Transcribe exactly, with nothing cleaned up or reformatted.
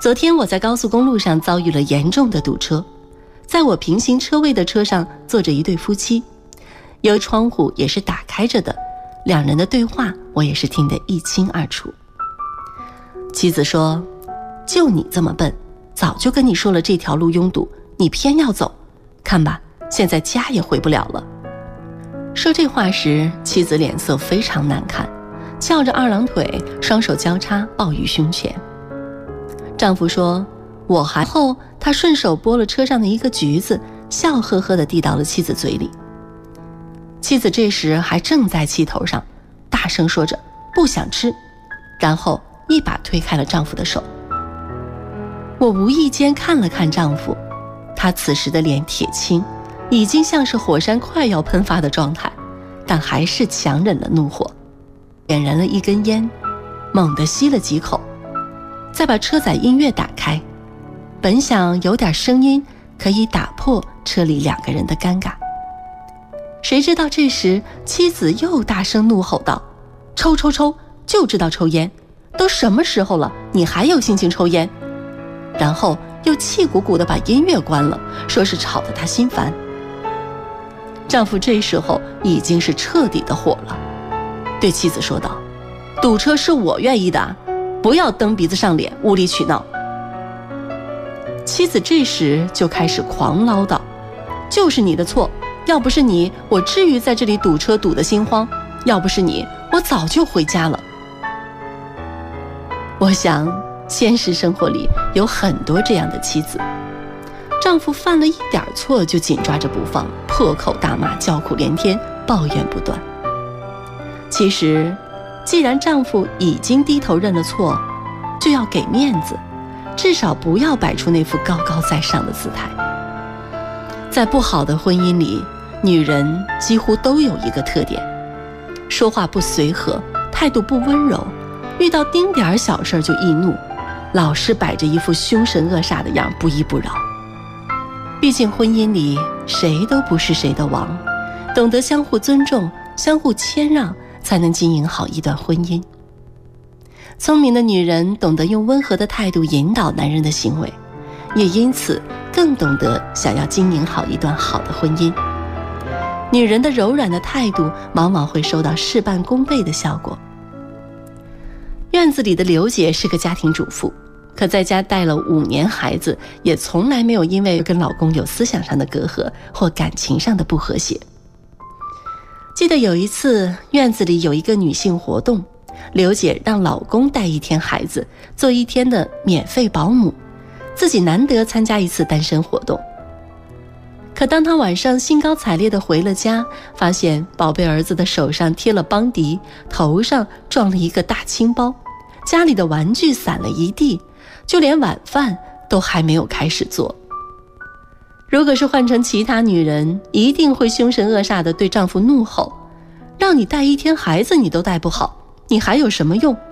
昨天我在高速公路上遭遇了严重的堵车，在我平行车位的车上坐着一对夫妻，由窗户也是打开着的，两人的对话我也是听得一清二楚。妻子说，就你这么笨，早就跟你说了这条路拥堵，你偏要走，看吧，现在家也回不了了。说这话时，妻子脸色非常难看，翘着二郎腿，双手交叉抱于胸前。丈夫说，我还后他顺手剥了车上的一个橘子，笑呵呵地递到了妻子嘴里。妻子这时还正在气头上，大声说着不想吃，然后一把推开了丈夫的手。我无意间看了看丈夫，他此时的脸铁青，已经像是火山快要喷发的状态，但还是强忍了怒火，点燃了一根烟，猛地吸了几口，再把车载音乐打开，本想有点声音可以打破车里两个人的尴尬，谁知道这时妻子又大声怒吼道，抽抽抽，就知道抽烟，都什么时候了，你还有心情抽烟？然后又气鼓鼓地把音乐关了，说是吵得她心烦。丈夫这时候已经是彻底的火了，对妻子说道，堵车是我愿意的，不要蹬鼻子上脸，无理取闹。妻子这时就开始狂唠叨，就是你的错，要不是你，我至于在这里堵车堵得心慌，要不是你，我早就回家了。我想现实生活里有很多这样的妻子，丈夫犯了一点错就紧抓着不放，破口大骂，叫苦连天，抱怨不断。其实既然丈夫已经低头认了错，就要给面子，至少不要摆出那副高高在上的姿态。在不好的婚姻里，女人几乎都有一个特点，说话不随和，态度不温柔，遇到丁点小事就易怒，老是摆着一副凶神恶煞的样，不依不饶。毕竟婚姻里谁都不是谁的王，懂得相互尊重，相互谦让，才能经营好一段婚姻。聪明的女人懂得用温和的态度引导男人的行为，也因此更懂得想要经营好一段好的婚姻。女人的柔软的态度往往会收到事半功倍的效果。院子里的刘姐是个家庭主妇，可在家带了五年孩子，也从来没有因为跟老公有思想上的隔阂或感情上的不和谐。记得有一次院子里有一个女性活动，刘姐让老公带一天孩子，做一天的免费保姆，自己难得参加一次单身活动。可当她晚上兴高采烈地回了家，发现宝贝儿子的手上贴了邦迪，头上撞了一个大青包，家里的玩具散了一地，就连晚饭都还没有开始做。如果是换成其他女人，一定会凶神恶煞地对丈夫怒吼，让你带一天孩子你都带不好，你还有什么用？